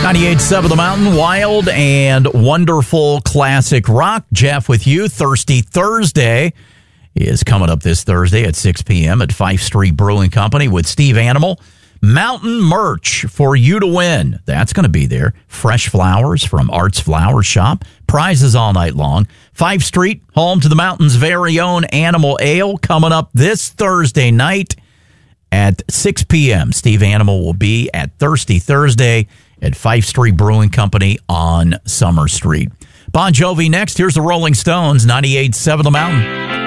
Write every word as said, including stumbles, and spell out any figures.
ninety-eight point seven The Mountain, wild and wonderful classic rock. Jeff with you. Thirsty Thursday is coming up this Thursday at six p.m. at Fife Street Brewing Company with Steve Animal. Mountain merch for you to win. That's going to be there. Fresh flowers from Art's Flower Shop. Prizes all night long. Fife Street, home to the Mountain's very own Animal Ale, coming up this Thursday night at six p.m. Steve Animal will be at Thirsty Thursday at Fife Street Brewing Company on Summer Street. Bon Jovi next. Here's the Rolling Stones, ninety-eight point seven The Mountain.